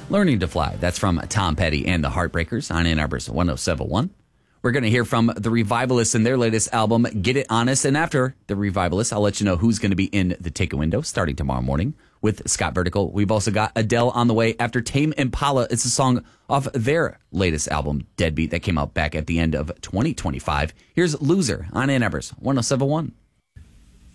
Learning to Fly. That's from Tom Petty and the Heartbreakers on Ann Arbor's 107.1. We're going to hear from the Revivalists in their latest album, Get It Honest. And after the Revivalists, I'll let you know who's going to be in the Take a Window starting tomorrow morning with Scott Vertical. We've also got Adele on the way after Tame Impala. It's a song off their latest album, Deadbeat, that came out back at the end of 2025. Here's Loser on Ann Arbor's 107.1.